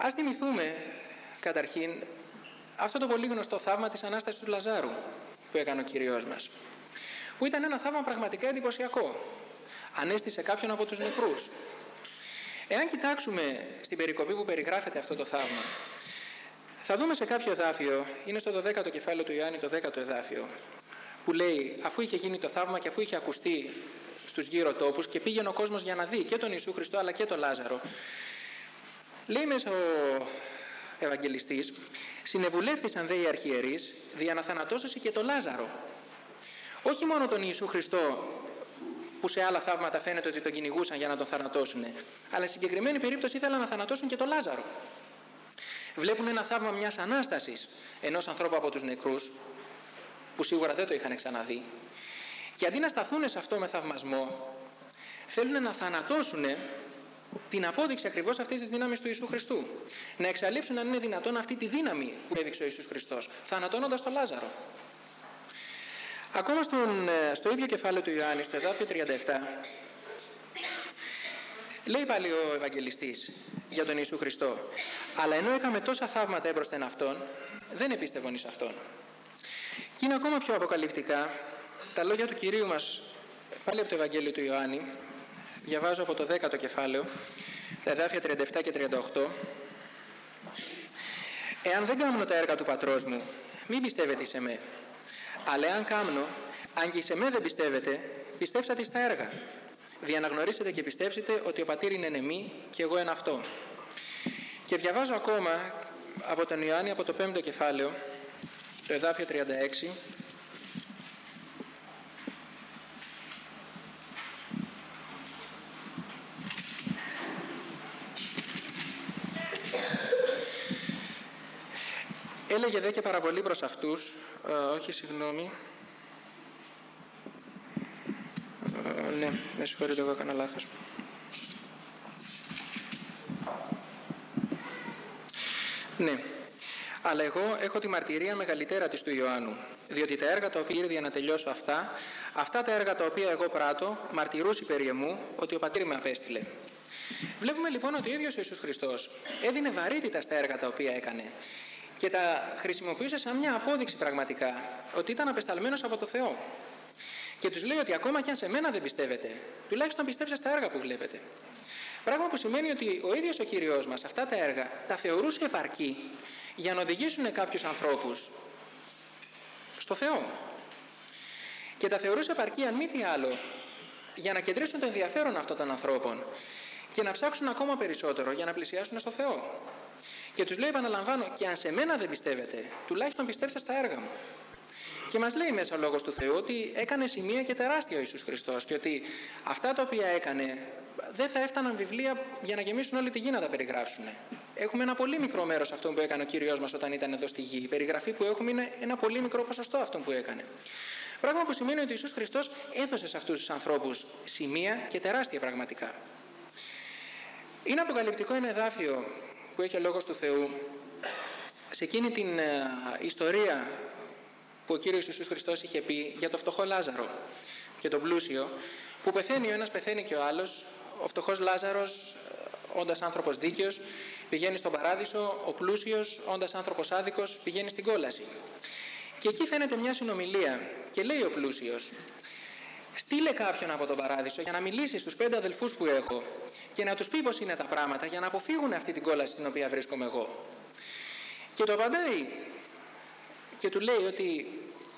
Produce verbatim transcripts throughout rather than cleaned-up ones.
Ας θυμηθούμε καταρχήν αυτό το πολύ γνωστό θαύμα της Ανάστασης του Λαζάρου που έκανε ο Κύριος μας, που ήταν ένα θαύμα πραγματικά εντυπωσιακό. Ανέστησε κάποιον από τους νεκρούς. Εάν κοιτάξουμε στην περικοπή που περιγράφεται αυτό το θαύμα, θα δούμε σε κάποιο εδάφιο, είναι στο δωδέκατο κεφάλαιο του Ιωάννη, το δέκατο εδάφιο, που λέει, αφού είχε γίνει το θαύμα και αφού είχε ακουστεί στους γύρω τόπους και πήγαινε ο κόσμος για να δει και τον Ιησού Χριστό αλλά και τον Λάζαρο, λέει μέσα ο Ευαγγελιστής, συνεβουλεύθησαν δε οι αρχιερείς δια να θανατώσουν και τον Λάζαρο. Όχι μόνο τον Ιησού Χριστό, που σε άλλα θαύματα φαίνεται ότι τον κυνηγούσαν για να τον θανατώσουν, αλλά σε συγκεκριμένη περίπτωση ήθελαν να θανατώσουν και τον Λάζαρο. Βλέπουν ένα θαύμα μιας Ανάστασης ενός ανθρώπου από τους νεκρούς, που σίγουρα δεν το είχαν ξαναδεί, και αντί να σταθούν σε αυτό με θαυμασμό, θέλουν να θανατώσουν την απόδειξη ακριβώς αυτής της δύναμης του Ιησού Χριστού. Να εξαλείψουν αν είναι δυνατόν αυτή τη δύναμη που έδειξε ο Ιησούς Χριστός, θανατώνοντας τον Λάζαρο. Ακόμα στον, στο ίδιο κεφάλαιο του Ιωάννη, στο εδάφιο τριάντα επτά, λέει πάλι ο Ευαγγελιστής για τον Ιησού Χριστό, αλλά ενώ έκαμε τόσα θαύματα έμπροσθεν αυτόν, δεν επίστευον εις αυτόν. Και είναι ακόμα πιο αποκαλυπτικά τα λόγια του Κυρίου μας, πάλι από το Ευαγγέλιο του Ιωάννη. Διαβάζω από το δέκατο κεφάλαιο, τα εδάφια τριάντα επτά και τριάντα οκτώ. «Εάν δεν κάμνω τα έργα του πατρός μου, μην πιστεύετε σε με. Αλλά εάν κάμνω, αν και σε με δεν πιστεύετε, πιστεύσατε στα έργα. Δια να γνωρίσετε και πιστέψετε ότι ο πατήρ είναι εν εμεί και εγώ εν αυτό». Και διαβάζω ακόμα από τον Ιωάννη, από το πέμπτο κεφάλαιο, το εδάφιο τριάντα έξι. Έλεγε δε και παραβολή προς αυτούς, ε, όχι συγγνώμη, ε, ναι, με συγχωρείτε, εγώ έκανα λάθος. Ναι, αλλά εγώ έχω τη μαρτυρία μεγαλύτερα της του Ιωάννου, διότι τα έργα τα οποία ήρθα να τελειώσω αυτά, αυτά τα έργα τα οποία εγώ πράττω, μαρτυρούσι περί εμού ότι ο πατήρ με απέστειλε. Βλέπουμε λοιπόν ότι ο ίδιος ο Ιησούς Χριστός έδινε βαρύτητα στα έργα τα οποία έκανε και τα χρησιμοποιούσε σαν μια απόδειξη πραγματικά ότι ήταν απεσταλμένος από το Θεό. Και τους λέει ότι ακόμα και αν σε μένα δεν πιστεύετε, τουλάχιστον πιστέψτε στα έργα που βλέπετε. Πράγμα που σημαίνει ότι ο ίδιος ο Κύριος μας αυτά τα έργα τα θεωρούσε επαρκή για να οδηγήσουν κάποιους ανθρώπους στο Θεό. Και τα θεωρούσε επαρκή, αν μη τι άλλο, για να κεντρήσουν το ενδιαφέρον αυτών των ανθρώπων και να ψάξουν ακόμα περισσότερο για να πλησιάσουν στο Θεό. Και τους λέει, επαναλαμβάνω, και αν σε μένα δεν πιστεύετε, τουλάχιστον πιστέψτε στα έργα μου. Και μας λέει μέσα ο Λόγος του Θεού ότι έκανε σημεία και τεράστια ο Ιησούς Χριστός και ότι αυτά τα οποία έκανε δεν θα έφταναν βιβλία για να γεμίσουν όλη τη γη να τα περιγράψουν. Έχουμε ένα πολύ μικρό μέρος αυτό που έκανε ο Κύριος μας όταν ήταν εδώ στη γη. Η περιγραφή που έχουμε είναι ένα πολύ μικρό ποσοστό αυτό που έκανε. Πράγμα που σημαίνει ότι ο Ιησούς Χριστός έδωσε σε αυτούς τους ανθρώπους σημεία και τεράστια πραγματικά. Είναι αποκαλυπτικό ένα εδάφιο που έχει ο Λόγος του Θεού σε εκείνη την uh, ιστορία που ο Κύριος Ιησούς Χριστός είχε πει για το φτωχό Λάζαρο και τον πλούσιο, που πεθαίνει ο ένας, πεθαίνει και ο άλλος. Ο φτωχός Λάζαρος, όντας άνθρωπος δίκαιος, πηγαίνει στον παράδεισο, ο πλούσιος, όντας άνθρωπος άδικος, πηγαίνει στην κόλαση. Και εκεί φαίνεται μια συνομιλία και λέει ο πλούσιος, στείλε κάποιον από τον παράδεισο για να μιλήσει στους πέντε αδελφούς που έχω και να τους πει πως είναι τα πράγματα για να αποφύγουν αυτή την κόλαση στην οποία βρίσκομαι εγώ. Και το απαντάει και του λέει ότι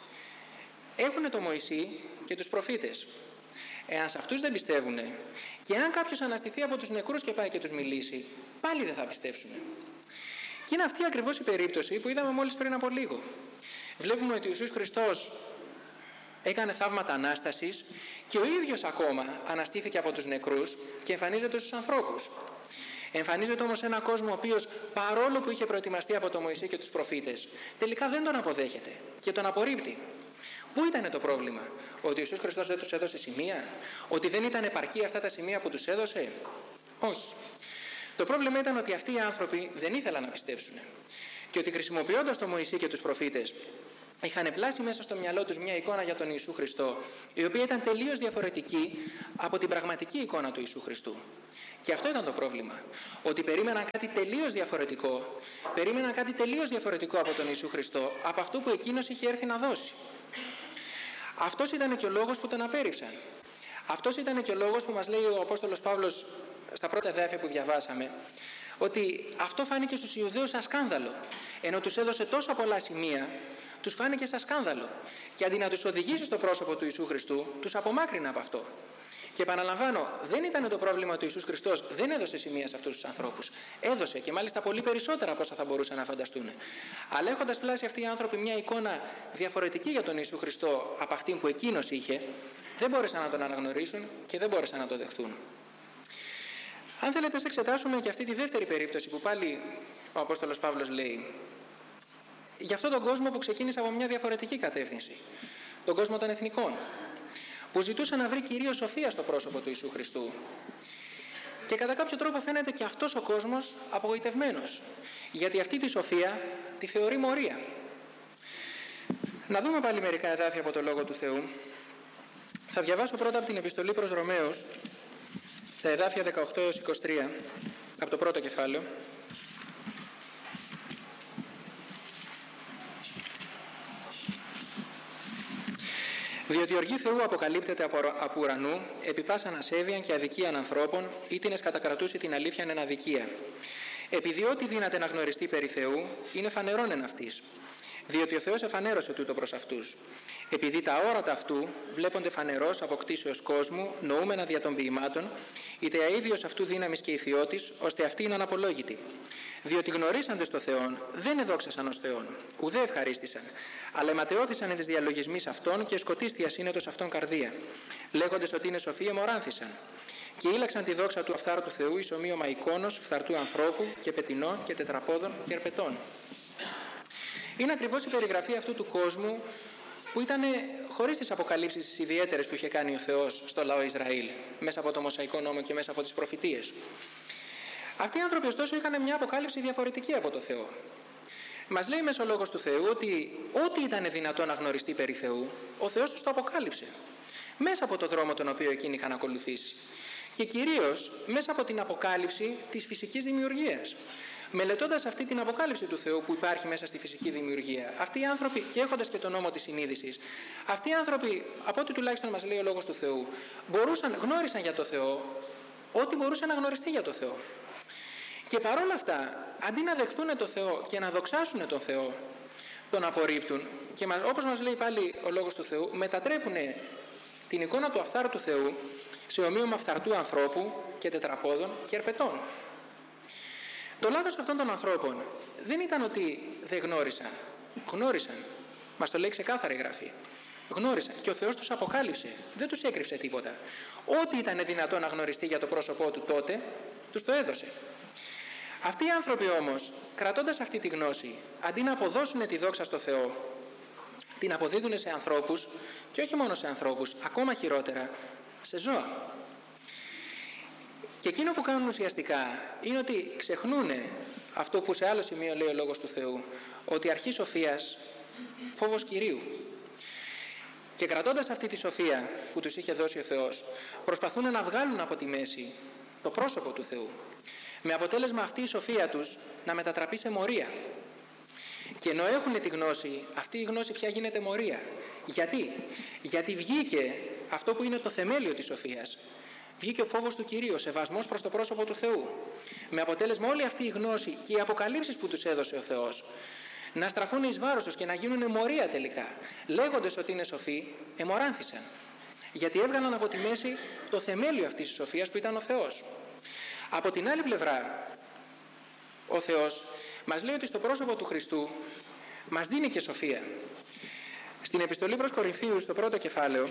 έχουν το Μωυσή και τους προφήτες. Εάν σε αυτούς δεν πιστεύουν και αν κάποιος αναστηθεί από τους νεκρούς και πάει και τους μιλήσει, πάλι δεν θα πιστέψουν. Και είναι αυτή ακριβώς η περίπτωση που είδαμε μόλις πριν από λίγο. Βλέπουμε ότι ο Ιησούς Χριστός έκανε θαύματα Ανάστασης και ο ίδιος ακόμα αναστήθηκε από τους νεκρούς και εμφανίζεται στους ανθρώπους. Εμφανίζεται όμως ένα κόσμο ο οποίος, παρόλο που είχε προετοιμαστεί από τον Μωυσή και τους προφήτες, τελικά δεν τον αποδέχεται και τον απορρίπτει. Πού ήταν το πρόβλημα? Ότι ο Ιησούς Χριστός δεν τους έδωσε σημεία? Ότι δεν ήταν επαρκή αυτά τα σημεία που τους έδωσε? Όχι. Το πρόβλημα ήταν ότι αυτοί οι άνθρωποι δεν ήθελαν να πιστέψουν και ότι χρησιμοποιώντας τον Μωυσή και τους προφήτες είχαν πλάσει μέσα στο μυαλό τους μια εικόνα για τον Ιησού Χριστό, η οποία ήταν τελείως διαφορετική από την πραγματική εικόνα του Ιησού Χριστού. Και αυτό ήταν το πρόβλημα. Ότι περίμεναν κάτι τελείως διαφορετικό. Περίμεναν κάτι τελείως διαφορετικό από τον Ιησού Χριστό, από αυτό που εκείνος είχε έρθει να δώσει. Αυτός ήταν και ο λόγος που τον απέρριψαν. Αυτός ήταν και ο λόγος που μας λέει ο Απόστολος Παύλος στα πρώτα εδάφια που διαβάσαμε, ότι αυτό φάνηκε στους Ιουδαίους σαν σκάνδαλο. Ενώ τους έδωσε τόσα πολλά σημεία, τους φάνηκε σαν σκάνδαλο. Και αντί να τους οδηγήσει στο πρόσωπο του Ιησού Χριστού, τους απομάκρυνε από αυτό. Και επαναλαμβάνω, δεν ήταν το πρόβλημα ότι ο Ιησούς Χριστός δεν έδωσε σημεία σε αυτούς τους ανθρώπους. Έδωσε και μάλιστα πολύ περισσότερα από όσα θα μπορούσαν να φανταστούν. Αλλά έχοντας πλάσει αυτοί οι άνθρωποι μια εικόνα διαφορετική για τον Ιησού Χριστό από αυτή που εκείνος είχε, δεν μπόρεσαν να τον αναγνωρίσουν και δεν μπόρεσαν να το δεχθούν. Αν θέλετε, να εξετάσουμε και αυτή τη δεύτερη περίπτωση που πάλι ο Απόστολος Παύλος λέει. Για αυτόν τον κόσμο που ξεκίνησε από μια διαφορετική κατεύθυνση. Τον κόσμο των εθνικών. Που ζητούσε να βρει κυρίως σοφία στο πρόσωπο του Ιησού Χριστού. Και κατά κάποιο τρόπο φαίνεται και αυτός ο κόσμος απογοητευμένος. Γιατί αυτή τη σοφία τη θεωρεί μορία. Να δούμε πάλι μερικά εδάφια από το Λόγο του Θεού. Θα διαβάσω πρώτα από την επιστολή προς Ρωμαίους, τα εδάφια δεκαοκτώ έως είκοσι τρία, από το πρώτο κεφάλαιο. Διότι η οργή Θεού αποκαλύπτεται από ουρανού, επί πάσαν ασέβειαν και αδικίαν ανθρώπων, ή την εσκατακρατούσε την αλήθειαν εν αδικία. Επειδή ό,τι δύναται να γνωριστεί περί Θεού, είναι φανερόν εν αυτής. Διότι ο Θεός εφανέρωσε τούτο προς αυτούς. Επειδή τα όρατα αυτού βλέπονται φανερώς από κτήσεως κόσμου, νοούμενα δια των ποιημάτων, είτε αίδιος αυτού δύναμης και ηθιώτης, ώστε αυτοί είναι αναπολόγητοι. Διότι γνωρίσαντες το Θεόν, δεν εδόξασαν ως Θεόν, ουδέ ευχαρίστησαν, αλλά αιματεώθησαν εν της διαλογισμής αυτών και σκοτίστια σύνετος αυτών καρδία. Λέγοντες ότι είναι σοφοί, αιμοράνθησαν. Και ήλαξαν τη δόξα του αφθάρτου Θεού εις ομοίωμα εικόνος, φθαρτού ανθρώπου και πετεινών και τετραπόδων και ερπετών. Είναι ακριβώς η περιγραφή αυτού του κόσμου που ήταν χωρίς τις αποκαλύψεις τις ιδιαίτερες που είχε κάνει ο Θεός στο λαό Ισραήλ, μέσα από το Μωσαϊκό νόμο και μέσα από τις προφητείες. Αυτοί οι άνθρωποι ωστόσο είχαν μια αποκάλυψη διαφορετική από το Θεό. Μας λέει μέσω λόγος του Θεού ότι ό,τι ήταν δυνατό να γνωριστεί περί Θεού, ο Θεός τους το αποκάλυψε. Μέσα από το δρόμο τον οποίο εκείνοι είχαν ακολουθήσει. Και κυρίως μέσα από την αποκάλυψη της φυσικής δημιουργίας. Μελετώντας αυτή την αποκάλυψη του Θεού που υπάρχει μέσα στη φυσική δημιουργία, αυτοί οι άνθρωποι, και έχοντας και τον νόμο της συνείδησης, αυτοί οι άνθρωποι, από ό,τι τουλάχιστον μας λέει ο λόγος του Θεού, μπορούσαν, γνώρισαν για το Θεό ό,τι μπορούσε να γνωριστεί για το Θεό. Και παρόλα αυτά, αντί να δεχθούν το Θεό και να δοξάσουν τον Θεό, τον απορρίπτουν και όπως μας λέει πάλι ο λόγος του Θεού, μετατρέπουν την εικόνα του αφθάρτου Θεού σε ομοίωμα φθαρτού ανθρώπου και τετραπόδων και ερπετών. Το λάθος αυτών των ανθρώπων δεν ήταν ότι δεν γνώρισαν. Γνώρισαν. Μας το λέει ξεκάθαρα η Γραφή. Γνώρισαν και ο Θεός τους αποκάλυψε. Δεν τους έκρυψε τίποτα. Ό,τι ήταν δυνατό να γνωριστεί για το πρόσωπό του τότε, τους το έδωσε. Αυτοί οι άνθρωποι όμως, κρατώντας αυτή τη γνώση, αντί να αποδώσουν τη δόξα στο Θεό, την αποδίδουν σε ανθρώπους και όχι μόνο σε ανθρώπους, ακόμα χειρότερα, σε ζώα. Και εκείνο που κάνουν ουσιαστικά είναι ότι ξεχνούν αυτό που σε άλλο σημείο λέει ο λόγος του Θεού, ότι αρχή σοφίας φόβος Κυρίου. Και κρατώντας αυτή τη σοφία που τους είχε δώσει ο Θεός, προσπαθούν να βγάλουν από τη μέση το πρόσωπο του Θεού. Με αποτέλεσμα αυτή η σοφία τους να μετατραπεί σε μορία. Και ενώ έχουν τη γνώση, αυτή η γνώση πια γίνεται μορία. Γιατί? Γιατί βγήκε αυτό που είναι το θεμέλιο της σοφίας. Βγήκε ο φόβος του Κυρίου, ο σεβασμός προς το πρόσωπο του Θεού. Με αποτέλεσμα όλη αυτή η γνώση και οι αποκαλύψεις που τους έδωσε ο Θεός να στραφούν εις βάρος τους και να γίνουν μορία τελικά. Λέγοντες ότι είναι σοφοί, αιμοράνθησαν. Γιατί έβγαλαν από τη μέση το θεμέλιο αυτής της σοφίας που ήταν ο Θεός. Από την άλλη πλευρά, ο Θεός μας λέει ότι στο πρόσωπο του Χριστού μας δίνει και σοφία. Στην επιστολή προς Κορινθίους, στο πρώτο κεφάλαιο,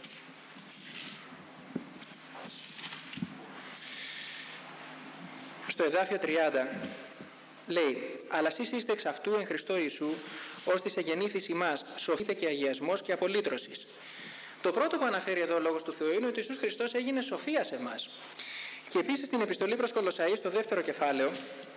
στο εδάφιο τριάντα, λέει «Αλλά εσείς είστε εξ αυτού εν Χριστώ Ιησού, ώστις εγεννήθης ημάς, σοφείτε και αγιασμός και απολύτρωσης». Το πρώτο που αναφέρει εδώ ο λόγος του Θεού είναι ότι ο Ιησούς Χριστός έγινε σοφία σε εμάς. Και επίσης στην επιστολή προς Κολοσσαείς, στο δεύτερο κεφάλαιο,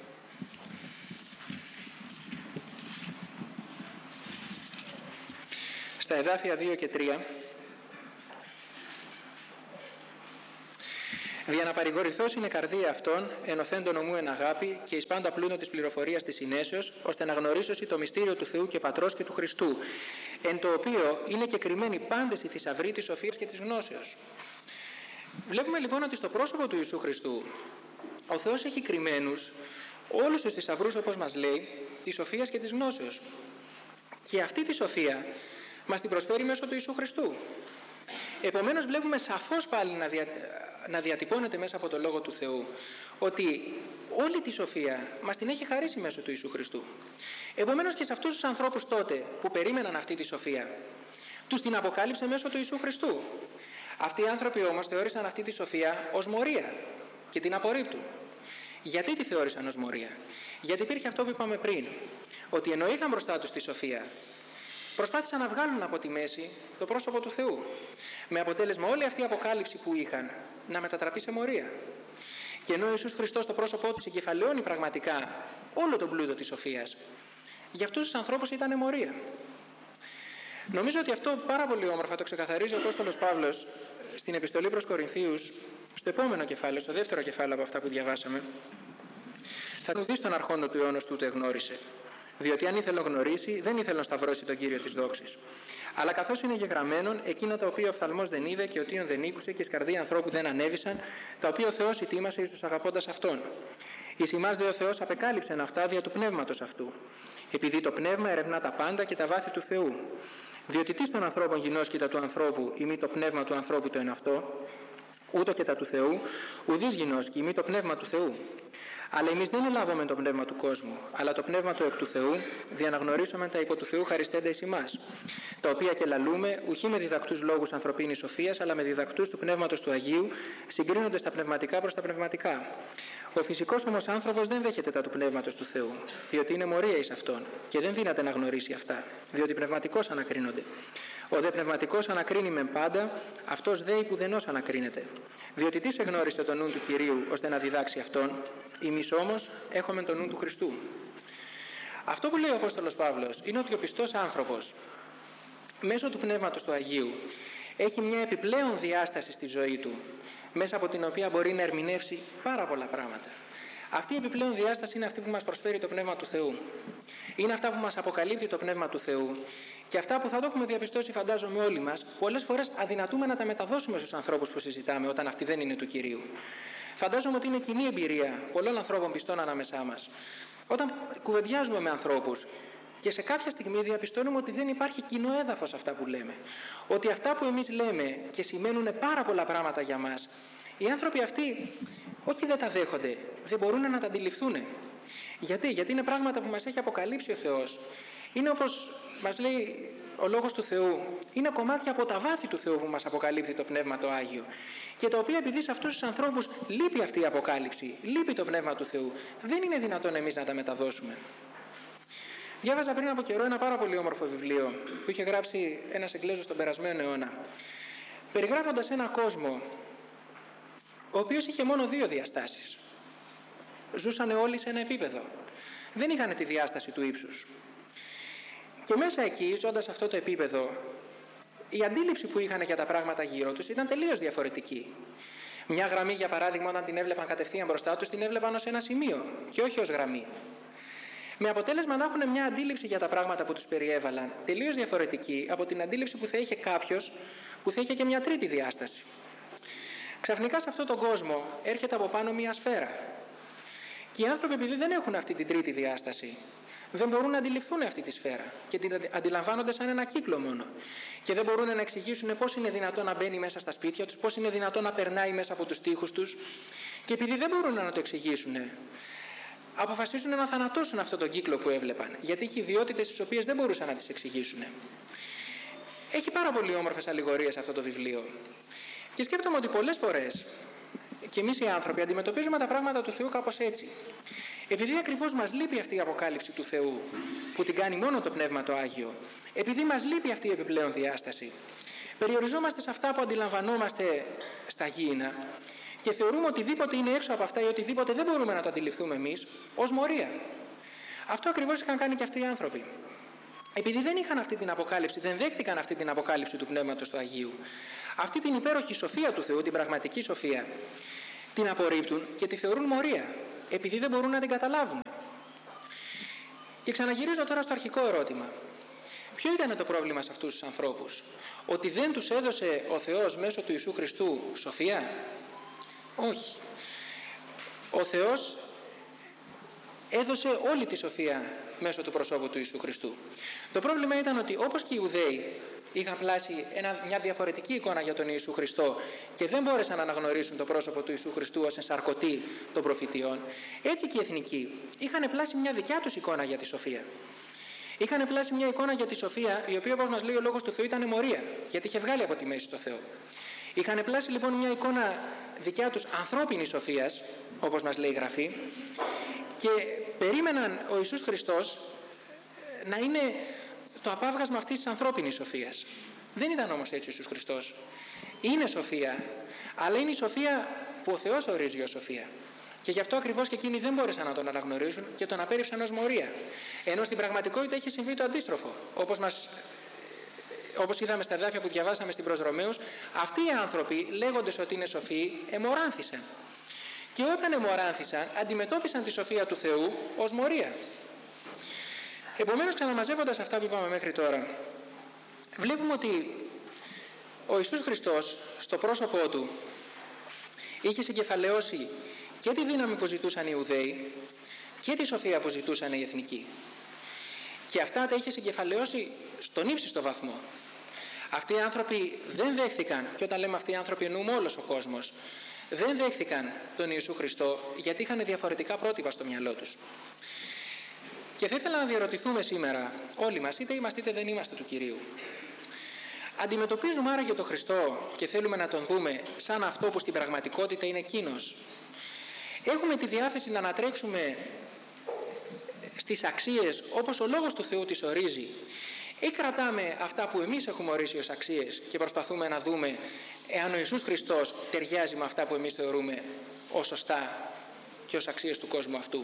στα εδάφια δύο και τρία, Δια να παρηγορηθώς είναι καρδία αυτών, ενωθέντων ομού εν αγάπη και εις πάντα πλούτο της πληροφορίας της συνέσεως, ώστε να γνωρίσωση το μυστήριο του Θεού και Πατρός και του Χριστού, εν το οποίο είναι και κρυμμένοι πάντες οι θησαυροί της σοφίας και της γνώσεως. Βλέπουμε λοιπόν ότι στο πρόσωπο του Ιησού Χριστού ο Θεός έχει κρυμμένους όλους τους θησαυρούς, όπως μας λέει, της σοφίας και της γνώσεως. Και αυτή τη σοφία μας την προσφέρει μέσω του Ιησού Χριστού. Επομένως βλέπουμε σαφώς πάλι να, δια... να διατυπώνεται μέσα από το Λόγο του Θεού ότι όλη τη σοφία μας την έχει χαρίσει μέσω του Ιησού Χριστού. Επομένως και σε αυτούς τους ανθρώπους τότε που περίμεναν αυτή τη σοφία, τους την αποκάλυψε μέσω του Ιησού Χριστού. Αυτοί οι άνθρωποι όμως θεώρησαν αυτή τη σοφία ως μορία και την απορρίπτουν. Γιατί τη θεώρησαν ως μορία? Γιατί υπήρχε αυτό που είπαμε πριν, ότι ενώ είχαν μπροστά τους τη σοφία, προσπάθησαν να βγάλουν από τη μέση το πρόσωπο του Θεού. Με αποτέλεσμα όλη αυτή η αποκάλυψη που είχαν να μετατραπεί σε μορία. Και ενώ ο Ιησούς Χριστός το πρόσωπό του εγκεφαλαιώνει πραγματικά όλο τον πλούτο της σοφίας, για αυτούς τους ανθρώπους ήταν μορία. Νομίζω ότι αυτό πάρα πολύ όμορφα το ξεκαθαρίζει ο Απόστολος Παύλος στην επιστολή προς Κορινθίους, στο επόμενο κεφάλαιο, στο δεύτερο κεφάλαιο από αυτά που διαβάσαμε. Θα του δει τον αρχόντο του αιώνος τούτο εγνώρισε. Διότι αν ήθελε να γνωρίσει, δεν ήθελε να σταυρώσει τον Κύριο της δόξης. Αλλά καθώς είναι γεγραμμένον, εκείνα τα οποία ο οφθαλμός δεν είδε και ο τείον δεν ήκουσε και η καρδία ανθρώπου δεν ανέβησαν, τα οποία ο Θεός ετοίμασε εις τους αγαπώντας αυτόν. Εις ημάς δε ο Θεός απεκάλυψεν αυτά δια του πνεύματος αυτού. Επειδή το πνεύμα ερευνά τα πάντα και τα βάθη του Θεού. Διότι τι στον ανθρώπων γινώσκητα του ανθρώπου, ή μη το πνεύμα του ανθρώπου το εν αυτό, ούτω και τα του Θεού, ουδείς γινώσκει, ή μη το πνεύμα του Θεού. Αλλά εμείς δεν ελάβουμε το πνεύμα του κόσμου, αλλά το πνεύμα του εκ του Θεού, δια να γνωρίσουμε τα υπό του Θεού χαριστέντα εις ημάς, τα οποία και λαλούμε, ουχή με διδακτούς λόγους ανθρωπίνης σοφίας, αλλά με διδακτούς του πνεύματος του Αγίου, συγκρίνονται τα πνευματικά προς τα πνευματικά. Ο φυσικός όμως άνθρωπος δεν δέχεται τα του πνεύματος του Θεού, διότι είναι μορία εις αυτόν, και δεν δύναται να γνωρίσει αυτά, διότι πνευματικώς ανακρίνονται. Ο δε πνευματικός ανακρίνει μεν πάντα, αυτός δε υπουδενός ανακρίνεται. Διότι τι σε γνώρισε το νου του Κυρίου ώστε να διδάξει αυτόν, εμείς όμως έχουμε το νου του Χριστού. Αυτό που λέει ο Απόστολος Παύλος είναι ότι ο πιστός άνθρωπος, μέσω του Πνεύματος του Αγίου, έχει μια επιπλέον διάσταση στη ζωή του, μέσα από την οποία μπορεί να ερμηνεύσει πάρα πολλά πράγματα. Αυτή η επιπλέον διάσταση είναι αυτή που μας προσφέρει το Πνεύμα του Θεού. Είναι αυτά που μας αποκαλύπτει το Πνεύμα του Θεού και αυτά που θα το έχουμε διαπιστώσει, φαντάζομαι όλοι μας, πολλές φορές αδυνατούμε να τα μεταδώσουμε στους ανθρώπους που συζητάμε όταν αυτοί δεν είναι του Κυρίου. Φαντάζομαι ότι είναι κοινή εμπειρία πολλών ανθρώπων πιστών ανάμεσά μας. Όταν κουβεντιάζουμε με ανθρώπους και σε κάποια στιγμή διαπιστώνουμε ότι δεν υπάρχει κοινό έδαφος αυτά που λέμε. Ότι αυτά που εμείς λέμε και σημαίνουν πάρα πολλά πράγματα για μας, οι άνθρωποι αυτοί όχι δεν τα δέχονται, δεν μπορούν να τα αντιληφθούν. Γιατί, Γιατί είναι πράγματα που μας έχει αποκαλύψει ο Θεός. Είναι όπως μας λέει ο Λόγος του Θεού, είναι κομμάτια από τα βάθη του Θεού που μας αποκαλύπτει το Πνεύμα το Άγιο. Και τα οποία επειδή σε αυτούς τους ανθρώπους λείπει αυτή η αποκάλυψη, λείπει το Πνεύμα του Θεού, δεν είναι δυνατόν εμείς να τα μεταδώσουμε. Διάβαζα πριν από καιρό ένα πάρα πολύ όμορφο βιβλίο που είχε γράψει ένας Εγγλέζος τον περασμένο αιώνα, περιγράφοντας ένα κόσμο ο οποίος είχε μόνο δύο διαστάσεις. Ζούσαν όλοι σε ένα επίπεδο. Δεν είχαν τη διάσταση του ύψους. Και μέσα εκεί, ζώντας σε αυτό το επίπεδο, η αντίληψη που είχαν για τα πράγματα γύρω τους ήταν τελείως διαφορετική. Μια γραμμή, για παράδειγμα, όταν την έβλεπαν κατευθείαν μπροστά τους, την έβλεπαν ως ένα σημείο και όχι ως γραμμή. Με αποτέλεσμα να έχουν μια αντίληψη για τα πράγματα που τους περιέβαλαν τελείως διαφορετική από την αντίληψη που θα είχε κάποιος που θα είχε και μια τρίτη διάσταση. Ξαφνικά σε αυτόν τον κόσμο έρχεται από πάνω μια σφαίρα. Και οι άνθρωποι, επειδή δεν έχουν αυτή την τρίτη διάσταση, δεν μπορούν να αντιληφθούν αυτή τη σφαίρα και την αντιλαμβάνονται σαν ένα κύκλο μόνο. Και δεν μπορούν να εξηγήσουν πώς είναι δυνατόν να μπαίνει μέσα στα σπίτια τους, πώς είναι δυνατόν να περνάει μέσα από τους τοίχους τους. Και επειδή δεν μπορούν να το εξηγήσουν, αποφασίζουν να θανατώσουν αυτόν τον κύκλο που έβλεπαν, γιατί είχε ιδιότητες τις οποίες δεν μπορούσαν να τις εξηγήσουν. Έχει πάρα πολύ όμορφες αλληγορίες αυτό το βιβλίο. Και σκέφτομαι ότι πολλές φορές και εμείς οι άνθρωποι αντιμετωπίζουμε τα πράγματα του Θεού κάπως έτσι. Επειδή ακριβώς μας λείπει αυτή η αποκάλυψη του Θεού, που την κάνει μόνο το Πνεύμα το Άγιο, επειδή μας λείπει αυτή η επιπλέον διάσταση, περιοριζόμαστε σε αυτά που αντιλαμβανόμαστε στα γήινα και θεωρούμε οτιδήποτε είναι έξω από αυτά ή οτιδήποτε δεν μπορούμε να το αντιληφθούμε εμείς ως μορία. Αυτό ακριβώς είχαν κάνει και αυτοί οι άνθρωποι. Επειδή δεν είχαν αυτή την αποκάλυψη, δεν δέχτηκαν αυτή την αποκάλυψη του Πνεύματος του Αγίου, αυτή την υπέροχη σοφία του Θεού, την πραγματική σοφία, την απορρίπτουν και τη θεωρούν μορία, επειδή δεν μπορούν να την καταλάβουν. Και ξαναγυρίζω τώρα στο αρχικό ερώτημα. Ποιο ήταν το πρόβλημα σε αυτούς τους ανθρώπους? Ότι δεν τους έδωσε ο Θεός μέσω του Ιησού Χριστού σοφία? Όχι. Ο Θεός έδωσε όλη τη σοφία μέσω του προσώπου του Ιησού Χριστού. Το πρόβλημα ήταν ότι όπως και οι Ιουδαίοι είχαν πλάσει ένα, μια διαφορετική εικόνα για τον Ιησού Χριστό και δεν μπόρεσαν να αναγνωρίσουν το πρόσωπο του Ιησού Χριστού ως ενσαρκωτή των προφητείων, έτσι και οι εθνικοί είχαν πλάσει μια δικιά τους εικόνα για τη σοφία. Είχαν πλάσει μια εικόνα για τη σοφία, η οποία, όπως μας λέει ο Λόγος του Θεού, ήταν μορία, γιατί είχε βγάλει από τη μέση το Θεό. Είχαν πλάσει λοιπόν μια εικόνα δικιά τους ανθρώπινης σοφίας, όπως μας λέει η Γραφή, και περίμεναν ο Ιησούς Χριστός να είναι το απάβγασμα αυτής της ανθρώπινης σοφίας. Δεν ήταν όμως έτσι ο Ιησούς Χριστός. Είναι σοφία, αλλά είναι η σοφία που ο Θεός ορίζει ως σοφία. Και γι' αυτό ακριβώς και εκείνοι δεν μπόρεσαν να τον αναγνωρίσουν και τον απέρριψαν ως μορία. Ενώ στην πραγματικότητα είχε συμβεί το αντίστροφο. Όπως, μας, όπως είδαμε στα εδάφια που διαβάσαμε στην προς Ρωμαίους, αυτοί οι άνθρωποι, λέγοντες ότι είναι σοφοί, εμοράνθησαν. Και όταν εμοράνθησαν, αντιμετώπισαν τη σοφία του Θεού ως μορία. Επομένως, ξαναμαζεύοντας αυτά που είπαμε μέχρι τώρα, βλέπουμε ότι ο Ιησούς Χριστός στο πρόσωπό του είχε συγκεφαλαιώσει και τη δύναμη που ζητούσαν οι Ιουδαίοι και τη σοφία που ζητούσαν οι εθνικοί. Και αυτά τα είχε συγκεφαλαιώσει στον ύψιστο βαθμό. Αυτοί οι άνθρωποι δεν δέχθηκαν, και όταν λέμε αυτοί οι άνθρωποι εννοούμε όλος ο κόσμος, δεν δέχθηκαν τον Ιησού Χριστό γιατί είχαν διαφορετικά πρότυπα στο μυαλό τους. Και θα ήθελα να διαρωτηθούμε σήμερα όλοι μας, είτε είμαστε είτε δεν είμαστε του Κυρίου. Αντιμετωπίζουμε άραγε τον Χριστό και θέλουμε να τον δούμε σαν αυτό που στην πραγματικότητα είναι εκείνος? Έχουμε τη διάθεση να ανατρέξουμε στις αξίες όπως ο Λόγος του Θεού τις ορίζει, ή κρατάμε αυτά που εμείς έχουμε ορίσει ως αξίες και προσπαθούμε να δούμε εάν ο Ιησούς Χριστός ταιριάζει με αυτά που εμείς θεωρούμε ως σωστά και ως αξίες του κόσμου αυτού?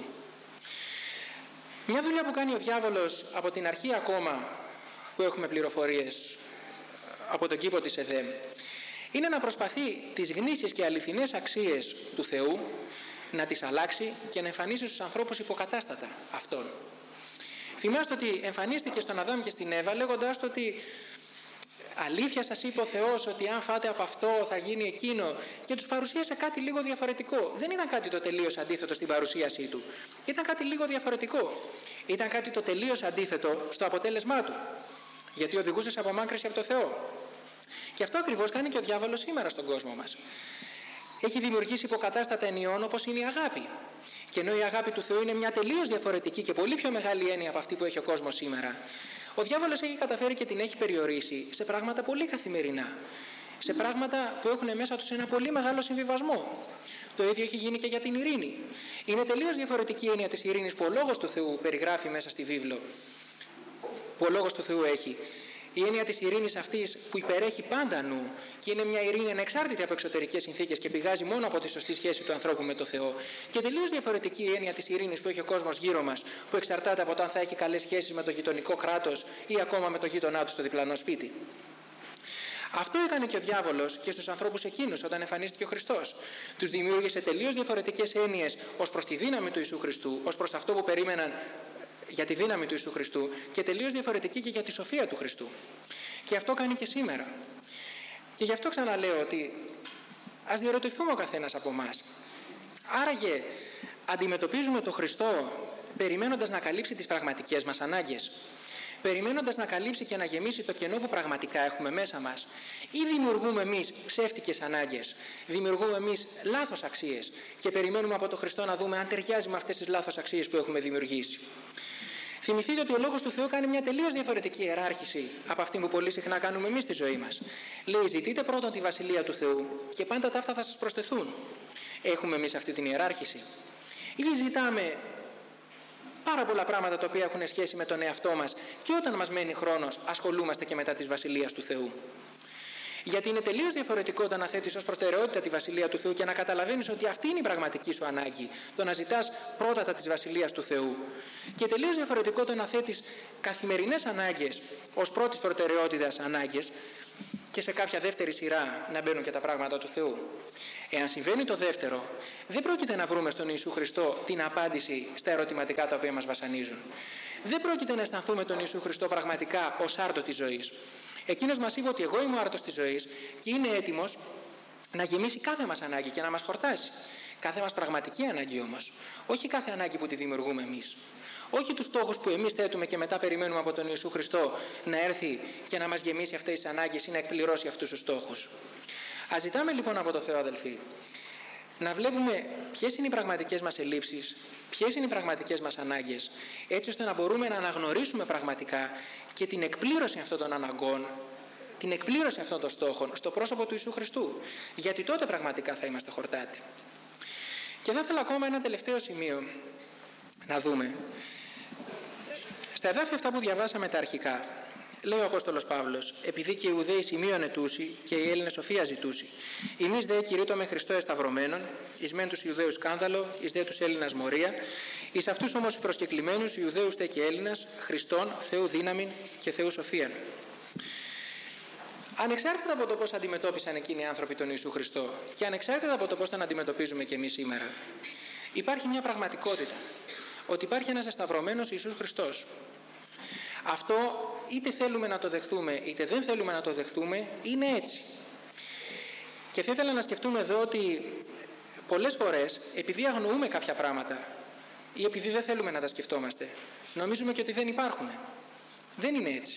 Μια δουλειά που κάνει ο διάβολος από την αρχή ακόμα που έχουμε πληροφορίες από τον κήπο της Εδέμ είναι να προσπαθεί τις γνήσιες και αληθινές αξίες του Θεού να τις αλλάξει και να εμφανίσει στους ανθρώπους υποκατάστατα αυτών. Θυμάστε ότι εμφανίστηκε στον Αδάμ και στην Εύα λέγοντάς του ότι αλήθεια σας είπε ο Θεός ότι αν φάτε από αυτό θα γίνει εκείνο, και τους παρουσίασε κάτι λίγο διαφορετικό. Δεν ήταν κάτι το τελείως αντίθετο στην παρουσίασή του. Ήταν κάτι λίγο διαφορετικό. Ήταν κάτι το τελείως αντίθετο στο αποτέλεσμά του. Γιατί οδηγούσε σε απομάκρυνση από το Θεό. Και αυτό ακριβώς κάνει και ο διάβολος σήμερα στον κόσμο μας. Έχει δημιουργήσει υποκατάστατα ενιών όπως είναι η αγάπη. Και ενώ η αγάπη του Θεού είναι μια τελείως διαφορετική και πολύ πιο μεγάλη έννοια από αυτή που έχει ο κόσμος σήμερα, ο διάβολος έχει καταφέρει και την έχει περιορίσει σε πράγματα πολύ καθημερινά. Σε πράγματα που έχουν μέσα τους ένα πολύ μεγάλο συμβιβασμό. Το ίδιο έχει γίνει και για την ειρήνη. Είναι τελείως διαφορετική η έννοια της ειρήνης που ο Λόγος του Θεού περιγράφει μέσα στη βίβλο. Που ο Λόγος του Θεού έχει. Η έννοια της ειρήνης αυτής που υπερέχει πάντα νου και είναι μια ειρήνη ανεξάρτητη από εξωτερικές συνθήκες και πηγάζει μόνο από τη σωστή σχέση του ανθρώπου με το Θεό. Και τελείως διαφορετική η έννοια της ειρήνης που έχει ο κόσμος γύρω μας, που εξαρτάται από το αν θα έχει καλές σχέσεις με το γειτονικό κράτος ή ακόμα με το γείτονά του στο διπλανό σπίτι. Αυτό έκανε και ο διάβολος και στους ανθρώπους εκείνους όταν εμφανίστηκε ο Χριστός. Τους δημιούργησε τελείως διαφορετικές έννοιες ως προς τη δύναμη του Ιησού Χριστού, ως προς αυτό που περίμεναν για τη δύναμη του Ιησού Χριστού, και τελείως διαφορετική και για τη σοφία του Χριστού. Και αυτό κάνει και σήμερα. Και γι' αυτό ξαναλέω ότι ας διαρωτηθούμε ο καθένας από εμάς. Άραγε αντιμετωπίζουμε τον Χριστό περιμένοντας να καλύψει τις πραγματικές μας ανάγκες, περιμένοντας να καλύψει και να γεμίσει το κενό που πραγματικά έχουμε μέσα μας, ή δημιουργούμε εμείς ψεύτικες ανάγκες, δημιουργούμε εμείς λάθος αξίες και περιμένουμε από τον Χριστό να δούμε αν ταιριάζει με αυτές τις λάθος αξίες που έχουμε δημιουργήσει? Θυμηθείτε ότι ο Λόγος του Θεού κάνει μια τελείως διαφορετική ιεράρχηση από αυτή που πολύ συχνά κάνουμε εμείς στη ζωή μας. Λέει: ζητείτε πρώτον τη Βασιλεία του Θεού και πάντα τα αυτά θα σας προσθεθούν. Έχουμε εμείς αυτή την ιεράρχηση? Ή ζητάμε πάρα πολλά πράγματα τα οποία έχουν σχέση με τον εαυτό μας και όταν μας μένει χρόνος ασχολούμαστε και μετά της Βασιλείας του Θεού? Γιατί είναι τελείως διαφορετικό το να θέτεις ως προτεραιότητα τη Βασιλεία του Θεού και να καταλαβαίνεις ότι αυτή είναι η πραγματική σου ανάγκη, το να ζητάς πρώτα της Βασιλείας του Θεού. Και τελείως διαφορετικό το να θέτεις καθημερινές ανάγκες ως πρώτης προτεραιότητας ανάγκες και σε κάποια δεύτερη σειρά να μπαίνουν και τα πράγματα του Θεού. Εάν συμβαίνει το δεύτερο, δεν πρόκειται να βρούμε στον Ιησού Χριστό την απάντηση στα ερωτηματικά τα οποία μας βασανίζουν. Δεν πρόκειται να αισθανθούμε τον Ιησού Χριστό πραγματικά ως άρτο της ζωής. Εκείνος μας είπε ότι εγώ είμαι ο άρτος της ζωής και είναι έτοιμος να γεμίσει κάθε μας ανάγκη και να μας χορτάσει. Κάθε μας πραγματική ανάγκη όμως. Όχι κάθε ανάγκη που τη δημιουργούμε εμείς. Όχι τους στόχους που εμείς θέτουμε και μετά περιμένουμε από τον Ιησού Χριστό να έρθει και να μας γεμίσει αυτές τις ανάγκες ή να εκπληρώσει αυτούς τους στόχους. Ας ζητάμε λοιπόν από το Θεό, αδελφοί, να βλέπουμε ποιες είναι οι πραγματικές μας ελλείψεις, ποιες είναι οι πραγματικές μας ανάγκες, έτσι ώστε να μπορούμε να αναγνωρίσουμε πραγματικά και την εκπλήρωση αυτών των αναγκών, την εκπλήρωση αυτών των στόχων στο πρόσωπο του Ιησού Χριστού. Γιατί τότε πραγματικά θα είμαστε χορτάτοι. Και θα ήθελα ακόμα ένα τελευταίο σημείο να δούμε. Στα εδάφια αυτά που διαβάσαμε τα αρχικά, λέει ο Απόστολος Παύλος, επειδή και οι Ιουδαίοι σημείων ετούσι και οι Έλληνες σοφία ζητούσι. Εμείς δε κηρύττω με Χριστό εσταυρωμένον, εις μεν τους Ιουδαίους σκάνδαλο, εις δε τους Έλληνας μορία, εις αυτούς όμως τους προσκεκλημένους, Ιουδαίους τε και Έλληνας, Χριστόν, Θεού δύναμιν και Θεού σοφίαν. Ανεξάρτητα από το πώς αντιμετώπισαν εκείνοι οι άνθρωποι τον Ιησού Χριστό και ανεξάρτητα από το πώς τον αντιμετωπίζουμε και εμείς σήμερα, υπάρχει μια πραγματικότητα. Ότι υπάρχει ένας εσταυρωμένος Ιησούς Χριστός. Αυτό είτε θέλουμε να το δεχθούμε είτε δεν θέλουμε να το δεχθούμε, είναι έτσι. Και θα ήθελα να σκεφτούμε εδώ ότι πολλές φορές, επειδή αγνοούμε κάποια πράγματα ή επειδή δεν θέλουμε να τα σκεφτόμαστε, νομίζουμε και ότι δεν υπάρχουν. Δεν είναι έτσι.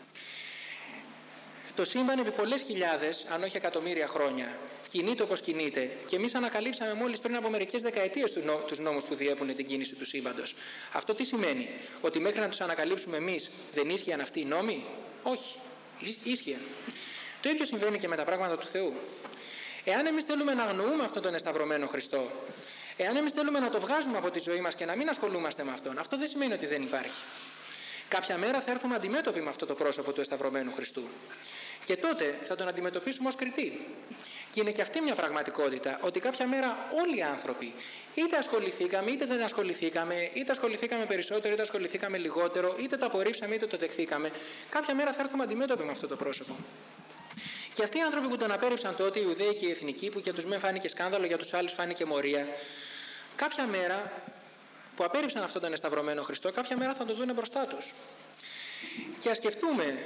Το σύμπαν επί πολλές χιλιάδες, αν όχι εκατομμύρια χρόνια, κινείται όπως κινείται και εμείς ανακαλύψαμε μόλις πριν από μερικές δεκαετίες τους νόμους που διέπουν την κίνηση του σύμπαντος. Αυτό τι σημαίνει? Ότι μέχρι να τους ανακαλύψουμε εμείς δεν ίσχυαν αυτοί οι νόμοι? Όχι, ίσχυαν. Το ίδιο συμβαίνει και με τα πράγματα του Θεού. Εάν εμείς θέλουμε να αγνοούμε αυτόν τον εσταυρωμένο Χριστό, εάν εμείς θέλουμε να το βγάζουμε από τη ζωή μας και να μην ασχολούμαστε με αυτόν, αυτό δεν σημαίνει ότι δεν υπάρχει. Κάποια μέρα θα έρθουμε αντιμέτωποι με αυτό το πρόσωπο του εσταυρωμένου Χριστού. Και τότε θα τον αντιμετωπίσουμε ως κριτή. Και είναι και αυτή μια πραγματικότητα, ότι κάποια μέρα όλοι οι άνθρωποι, είτε ασχοληθήκαμε είτε δεν ασχοληθήκαμε, είτε ασχοληθήκαμε περισσότερο είτε ασχοληθήκαμε λιγότερο, είτε το απορρίψαμε είτε το δεχθήκαμε, κάποια μέρα θα έρθουμε αντιμέτωποι με αυτό το πρόσωπο. Και αυτοί οι άνθρωποι που τον απέρριψαν τότε, οι Ιουδαίοι και οι εθνικοί, που για τους μεν φάνηκε σκάνδαλο, για τους άλλους φάνηκε μορία, κάποια μέρα που απέρριψαν αυτόν τον εσταυρωμένο Χριστό, κάποια μέρα θα τον δουν μπροστά τους. Και ας σκεφτούμε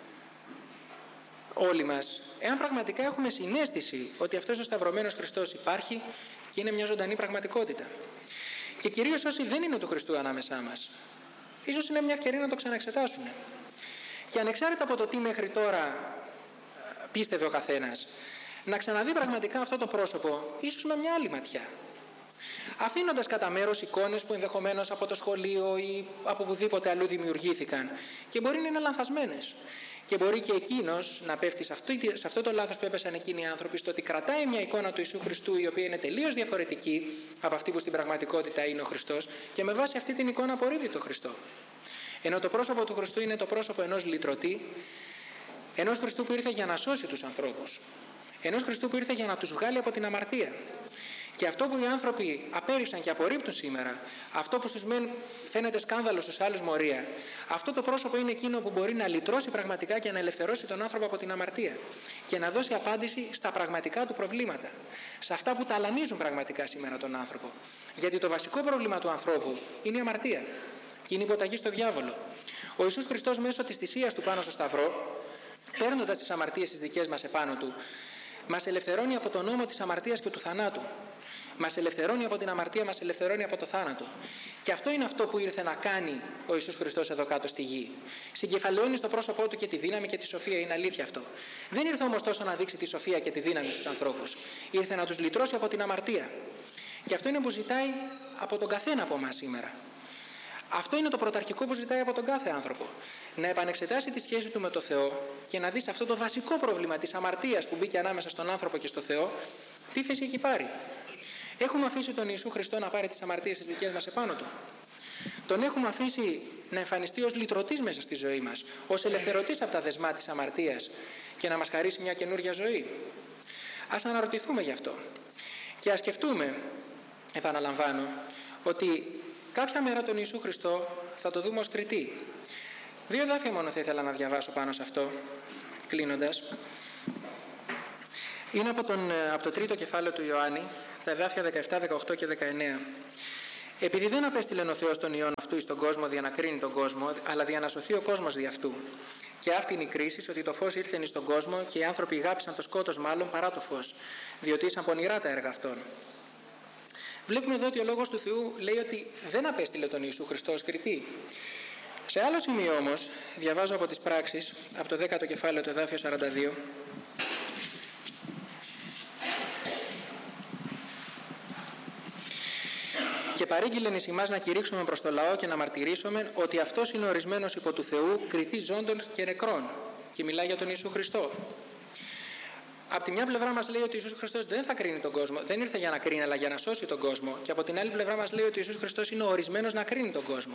όλοι μας, εάν πραγματικά έχουμε συναίσθηση ότι αυτός ο σταυρωμένος Χριστός υπάρχει και είναι μια ζωντανή πραγματικότητα. Και κυρίως όσοι δεν είναι του Χριστού ανάμεσά μας, ίσως είναι μια ευκαιρία να το ξαναεξετάσουν. Και ανεξάρτητα από το τι μέχρι τώρα πίστευε ο καθένας, να ξαναδεί πραγματικά αυτό το πρόσωπο, ίσως με μια άλλη ματιά. Αφήνοντας κατά μέρος εικόνες που ενδεχομένως από το σχολείο ή από οπουδήποτε αλλού δημιουργήθηκαν και μπορεί να είναι λανθασμένες. Και μπορεί και εκείνος να πέφτει σε, αυτή, σε αυτό το λάθος που έπεσαν εκείνοι οι άνθρωποι, στο ότι κρατάει μια εικόνα του Ιησού Χριστού η οποία είναι τελείως διαφορετική από αυτή που στην πραγματικότητα είναι ο Χριστός και με βάση αυτή την εικόνα απορρίπτει τον Χριστό. Ενώ το πρόσωπο του Χριστού είναι το πρόσωπο ενός λυτρωτή, ενός Χριστού που ήρθε για να σώσει τους ανθρώπους, ενός Χριστού που ήρθε για να τους βγάλει από την αμαρτία. Και αυτό που οι άνθρωποι απέρριψαν και απορρίπτουν σήμερα, αυτό που στους μεν φαίνεται σκάνδαλο, στους άλλους μορία, αυτό το πρόσωπο είναι εκείνο που μπορεί να λυτρώσει πραγματικά και να ελευθερώσει τον άνθρωπο από την αμαρτία και να δώσει απάντηση στα πραγματικά του προβλήματα, σε αυτά που ταλανίζουν πραγματικά σήμερα τον άνθρωπο. Γιατί το βασικό πρόβλημα του ανθρώπου είναι η αμαρτία και είναι η υποταγή στο διάβολο. Ο Ιησούς Χριστός μέσω της θυσίας του πάνω στο Σταυρό, παίρνοντας τις αμαρτίες τις δικές μας επάνω του, μας ελευθερώνει από τον νόμο της αμαρτίας και του θανάτου. Μας ελευθερώνει από την αμαρτία, μας ελευθερώνει από το θάνατο. Και αυτό είναι αυτό που ήρθε να κάνει ο Ιησούς Χριστός εδώ κάτω στη γη. Συγκεφαλαιώνει στο πρόσωπό του και τη δύναμη και τη σοφία, είναι αλήθεια αυτό. Δεν ήρθε όμως τόσο να δείξει τη σοφία και τη δύναμη στους ανθρώπους. Ήρθε να τους λυτρώσει από την αμαρτία. Και αυτό είναι που ζητάει από τον καθένα από εμάς σήμερα. Αυτό είναι το πρωταρχικό που ζητάει από τον κάθε άνθρωπο. Να επανεξετάσει τη σχέση του με το Θεό και να δει σε αυτό το βασικό πρόβλημα της αμαρτίας που μπήκε ανάμεσα στον άνθρωπο και στο Θεό, τι θέση έχει πάρει. Έχουμε αφήσει τον Ιησού Χριστό να πάρει τις αμαρτίες τις δικές μας επάνω του. Τον έχουμε αφήσει να εμφανιστεί ως λυτρωτής μέσα στη ζωή μας, ως ελευθερωτής από τα δεσμά της αμαρτίας και να μας χαρίσει μια καινούργια ζωή. Ας αναρωτηθούμε γι' αυτό. Και ας σκεφτούμε, επαναλαμβάνω, ότι κάποια μέρα τον Ιησού Χριστό θα το δούμε ως κριτή. Δύο εδάφια μόνο θα ήθελα να διαβάσω πάνω σε αυτό, κλείνοντας. Είναι από, τον, από το τρίτο κεφάλαιο του Ιωάννη, τα εδάφια δεκαεπτά, δεκαοκτώ και δεκαεννέα. Επειδή δεν απέστειλεν ο Θεός τον Υιόν αυτού εις τον κόσμο δια να κρίνει τον κόσμο, αλλά δια να σωθεί ο κόσμος δι' αυτού. Και αυτή είναι η κρίση, ότι το φως ήλθεν εις τον κόσμο και οι άνθρωποι γάπησαν το σκότος μάλλον παρά το φως, διότι ήσαν πονηρά τα έργα αυτών. Βλέπουμε εδώ ότι ο Λόγος του Θεού λέει ότι δεν απέστειλε τον Ιησού Χριστό ως κριτή. Σε άλλο σημείο όμως, διαβάζω από τις πράξεις, από το δέκατο κεφάλαιο, το εδάφιο σαράντα δύο. Και παρήγγειλεν εις ημάς να κηρύξουμε προς το λαό και να μαρτυρήσουμε ότι αυτός είναι ορισμένος υπό του Θεού, κριτής ζώντων και νεκρών. Και μιλάει για τον Ιησού Χριστό. Από τη μια πλευρά μας λέει ότι ο Ιησούς Χριστός δεν θα κρίνει τον κόσμο, δεν ήρθε για να κρίνει, αλλά για να σώσει τον κόσμο. Και από την άλλη πλευρά μας λέει ότι ο Ιησούς Χριστός είναι ορισμένος να κρίνει τον κόσμο.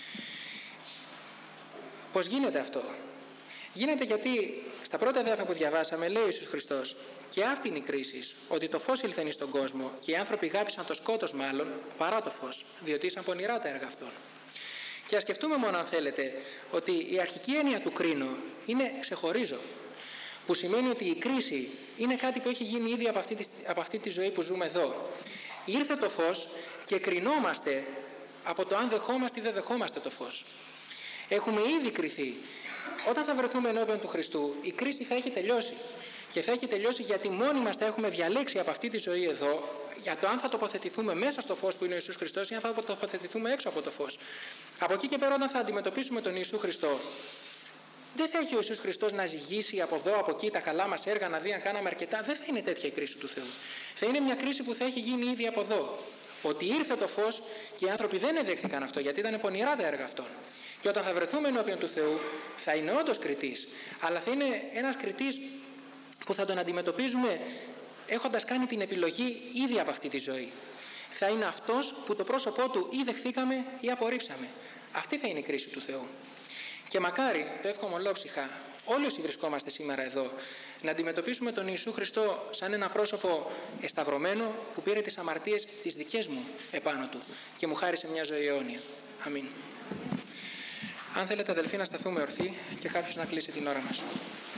Πώς γίνεται αυτό? Γίνεται γιατί στα πρώτα εδάφια που διαβάσαμε λέει ο Ιησούς Χριστός, και αυτή είναι η κρίση, ότι το φως ήλθεν στον κόσμο και οι άνθρωποι γάπησαν το σκότος μάλλον παρά το φως, διότι ήσαν πονηρά τα έργα αυτών. Και ας σκεφτούμε μόνο, αν θέλετε, ότι η αρχική έννοια του κρίνω είναι ξεχωρίζω, που σημαίνει ότι η κρίση είναι κάτι που έχει γίνει ήδη από αυτή τη, από αυτή τη ζωή που ζούμε εδώ. Ήρθε το φως και κρινόμαστε από το αν δεχόμαστε ή δεν δεχόμαστε το φως. Έχουμε ήδη κριθεί. Όταν θα βρεθούμε ενώπιον του Χριστού, η κρίση θα έχει τελειώσει. Και θα έχει τελειώσει γιατί μόνοι μας τα έχουμε διαλέξει από αυτή τη ζωή εδώ, για το αν θα τοποθετηθούμε μέσα στο φως που είναι ο Ιησούς Χριστός ή αν θα τοποθετηθούμε έξω από το φως. Από εκεί και πέρα, όταν θα αντιμετωπίσουμε τον Ιησού Χριστό, δεν θα έχει ο Ιησούς Χριστός να ζυγίσει από εδώ, από εκεί τα καλά μας έργα, να δει αν κάναμε αρκετά. Δεν θα είναι τέτοια η κρίση του Θεού. Θα είναι μια κρίση που θα έχει γίνει ήδη από εδώ. Ότι ήρθε το φως και οι άνθρωποι δεν εδέχθηκαν αυτό, γιατί ήταν πονηρά τα έργα αυτών. Και όταν θα βρεθούμε ενώπιον του Θεού, θα είναι όντως κριτής. Αλλά θα είναι ένας κριτής που θα τον αντιμετωπίζουμε έχοντας κάνει την επιλογή ήδη από αυτή τη ζωή. Θα είναι αυτός που το πρόσωπό του ή δεχθήκαμε ή απορρίψαμε. Αυτή θα είναι η κρίση του Θεού. Και μακάρι, το εύχομαι ολόψυχα, όλοι όσοι βρισκόμαστε σήμερα εδώ, να αντιμετωπίσουμε τον Ιησού Χριστό σαν ένα πρόσωπο εσταυρωμένο που πήρε τις αμαρτίες τις δικές μου επάνω του και μου χάρισε μια ζωή αιώνια. Αμήν. Αν θέλετε, αδελφοί, να σταθούμε ορθοί και κάποιος να κλείσει την ώρα μας.